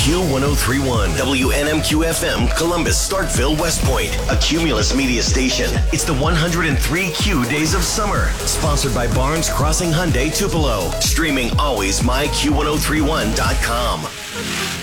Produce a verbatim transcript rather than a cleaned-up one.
Q ten thirty-one, W N M Q F M, Columbus, Starkville, West Point, a Cumulus media station. It's the one hundred three Q Days of Summer, sponsored by Barnes Crossing Hyundai Tupelo. Streaming always my Q ten thirty-one dot com.